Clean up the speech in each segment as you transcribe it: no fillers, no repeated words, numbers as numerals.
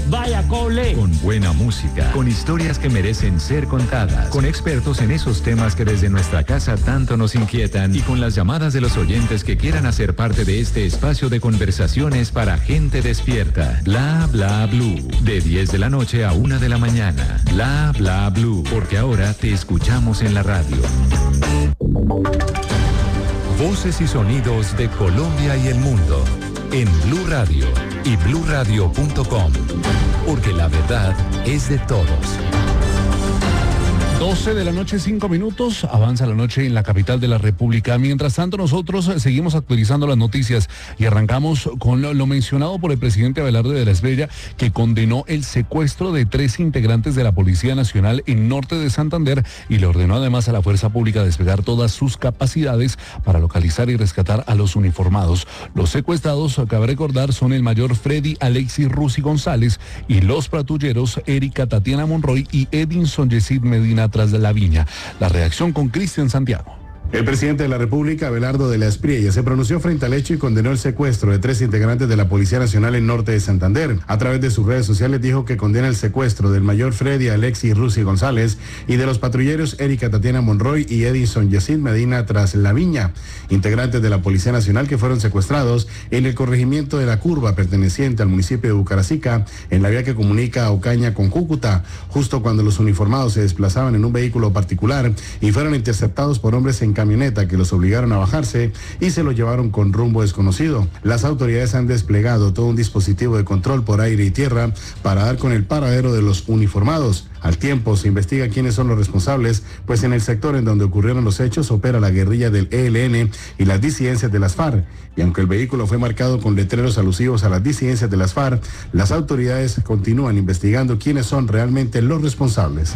Vaya cole. Con buena música, con historias que merecen ser contadas, con expertos en esos temas que desde nuestra casa tanto nos inquietan y con las llamadas de los oyentes que quieran hacer parte de este espacio de conversaciones para gente despierta. Bla bla blue. De 10 de la noche a 1 de la mañana. Bla bla blue. Porque ahora te escuchamos en la radio. Voces y sonidos de Colombia y el mundo en Blue Radio y bluradio.com, porque la verdad es de todos. 12 de la noche, 5 minutos, avanza la noche en la capital de la República. Mientras tanto, nosotros seguimos actualizando las noticias y arrancamos con lo mencionado por el presidente Abelardo de la Espriella, que condenó el secuestro de 3 integrantes de la Policía Nacional en norte de Santander y le ordenó además a la Fuerza Pública desplegar todas sus capacidades para localizar y rescatar a los uniformados. Los secuestrados, cabe recordar, son el mayor Freddy Alexis Rusi González y los patrulleros Erika Tatiana Monroy y Edinson Yesid Medina tras de la Viña. La reacción con Cristian Santiago. El presidente de la República, Abelardo de la Espriella, se pronunció frente al hecho y condenó el secuestro de 3 integrantes de la Policía Nacional en norte de Santander. A través de sus redes sociales dijo que condena el secuestro del mayor Freddy Alexis Rusi González y de los patrulleros Erika Tatiana Monroy y Edinson Yesid Medina tras la Viña, integrantes de la Policía Nacional que fueron secuestrados en el corregimiento de La Curva, perteneciente al municipio de Bucaracica, en la vía que comunica a Ocaña con Cúcuta, justo cuando los uniformados se desplazaban en un vehículo particular y fueron interceptados por hombres en camioneta que los obligaron a bajarse y se los llevaron con rumbo desconocido. Las autoridades han desplegado todo un dispositivo de control por aire y tierra para dar con el paradero de los uniformados. Al tiempo se investiga quiénes son los responsables, pues en el sector en donde ocurrieron los hechos opera la guerrilla del ELN y las disidencias de las FARC. Y aunque el vehículo fue marcado con letreros alusivos a las disidencias de las FARC, las autoridades continúan investigando quiénes son realmente los responsables.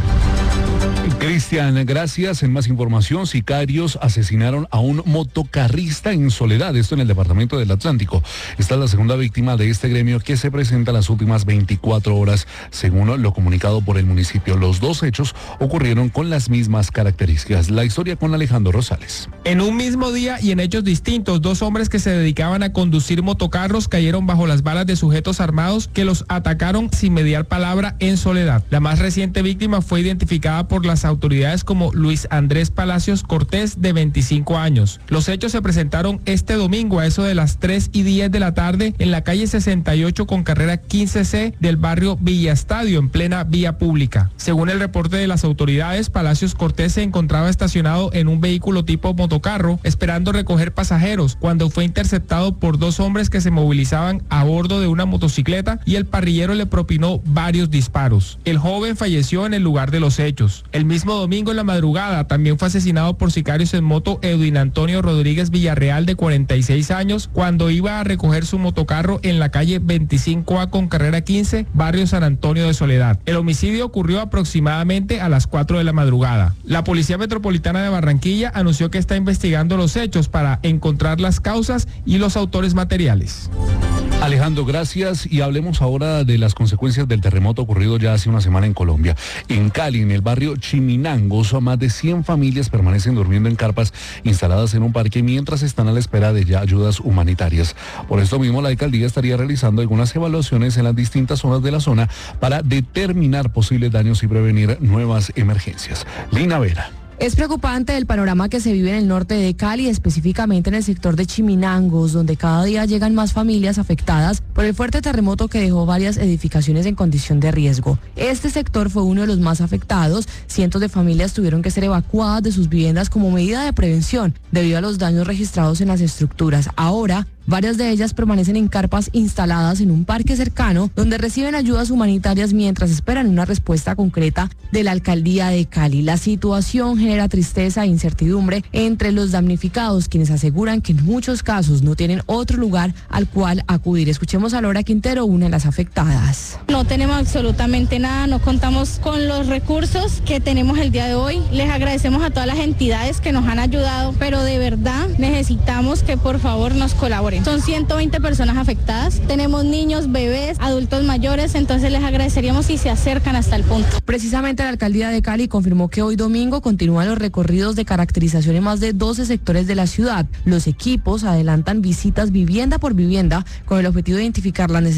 Cristian, gracias. En más información, sicarios asesinaron a un motocarrista en Soledad, esto en el departamento del Atlántico. Esta es la segunda víctima de este gremio que se presenta en las últimas 24 horas, según lo comunicado por el municipio. Los 2 hechos ocurrieron con las mismas características. La historia con Alejandro Rosales. En un mismo día y en hechos distintos, 2 hombres que se dedicaban a conducir motocarros cayeron bajo las balas de sujetos armados que los atacaron sin mediar palabra en Soledad. La más reciente víctima fue identificada por las autoridades como Luis Andrés Palacios Cortés, de 25 años. Los hechos se presentaron este domingo a eso de las 3:10 de la tarde en la calle 68 con carrera 15C del barrio Villa Estadio, en plena vía pública. Según el reporte de las autoridades, Palacios Cortés se encontraba estacionado en un vehículo tipo motocarro esperando recoger pasajeros cuando fue interceptado por 2 hombres que se movilizaban a bordo de una motocicleta y el parrillero le propinó varios disparos. El joven falleció en el lugar de los hechos. El mismo domingo en la madrugada también fue asesinado por sicarios en moto Edwin Antonio Rodríguez Villarreal, de 46 años, cuando iba a recoger su motocarro en la calle 25A con carrera 15, barrio San Antonio de Soledad. El homicidio ocurrió aproximadamente a las 4 de la madrugada. La Policía Metropolitana de Barranquilla anunció que está investigando los hechos para encontrar las causas y los autores materiales. Alejandro, gracias, y hablemos ahora de las consecuencias del terremoto ocurrido ya hace una semana en Colombia. En Cali, en el barrio Chiminangos, más de 100 familias permanecen durmiendo en carpas instaladas en un parque mientras están a la espera de ya ayudas humanitarias. Por esto mismo, la alcaldía estaría realizando algunas evaluaciones en las distintas zonas de la zona para determinar posibles daños y prevenir nuevas emergencias. Lina Vera. Es preocupante el panorama que se vive en el norte de Cali, específicamente en el sector de Chiminangos, donde cada día llegan más familias afectadas por el fuerte terremoto que dejó varias edificaciones en condición de riesgo. Este sector fue uno de los más afectados. Cientos de familias tuvieron que ser evacuadas de sus viviendas como medida de prevención debido a los daños registrados en las estructuras. Ahora, varias de ellas permanecen en carpas instaladas en un parque cercano donde reciben ayudas humanitarias mientras esperan una respuesta concreta de la alcaldía de Cali. La situación genera tristeza e incertidumbre entre los damnificados, quienes aseguran que en muchos casos no tienen otro lugar al cual acudir. Escuchemos a Laura Quintero, una de las afectadas. No tenemos absolutamente nada, no contamos con los recursos que tenemos el día de hoy. Les agradecemos a todas las entidades que nos han ayudado, pero de verdad necesitamos que por favor nos colaboren. Son 120 personas afectadas, tenemos niños, bebés, adultos mayores, entonces les agradeceríamos si se acercan hasta el punto. Precisamente la alcaldía de Cali confirmó que hoy domingo continúan los recorridos de caracterización en más de 12 sectores de la ciudad. Los equipos adelantan visitas vivienda por vivienda con el objetivo de identificar las necesidades